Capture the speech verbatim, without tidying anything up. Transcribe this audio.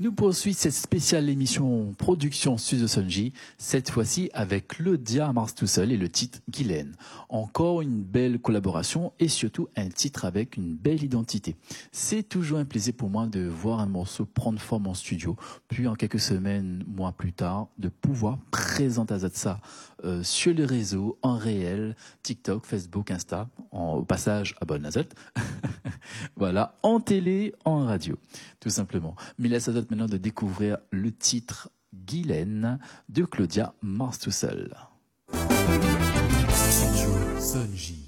Nous poursuivons cette spéciale émission Production Studio Sonji, cette fois-ci avec Claudia Mars tout seul et le titre Guylaine. Encore une belle collaboration et surtout un titre avec une belle identité. C'est toujours un plaisir pour moi de voir un morceau prendre forme en studio, puis en quelques semaines, mois plus tard, de pouvoir présenter ça euh, sur les réseaux, en réel, TikTok, Facebook, Insta, en, au passage à Bonne Azot. Voilà, en télé, en radio, tout simplement. Mais là, ça doit maintenant de découvrir le titre Guylaine de Claudia Mars tout seul. Sonji.